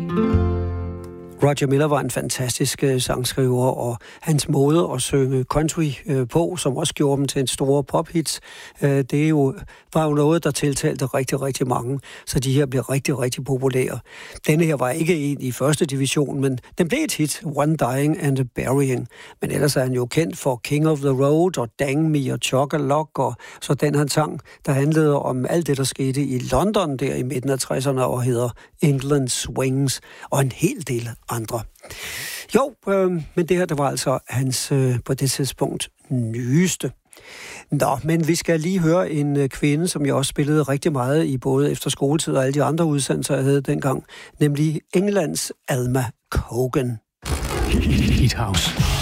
Roger Miller var en fantastisk sangskriver, og hans måde at synge country på, som også gjorde dem til en store pophits, var jo noget, der tiltalte rigtig, rigtig mange, så de her blev rigtig, rigtig populære. Denne her var ikke en i første division, men den blev et hit, One Dying and a Burying. Men ellers er han jo kendt for King of the Road og Dang Me og Chock-a-Lock, og så den han sang, der handlede om alt det, der skete i London der i midten af 60'erne, og hedder England Swings, og en hel del andre. Jo, men det her, der var altså hans på det tidspunkt nyeste. Nå, men vi skal lige høre en kvinde, som jeg også spillede rigtig meget i både efter skoletid og alle de andre udsendelser, jeg havde dengang, nemlig Englands Alma Cogan. Hit House.